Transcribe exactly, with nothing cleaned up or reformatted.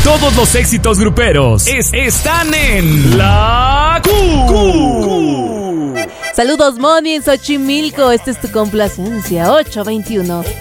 Todos los éxitos gruperos es- están en La Q. Q. Saludos, Moni, en Xochimilco. Esta es tu complacencia, ocho veintiuno.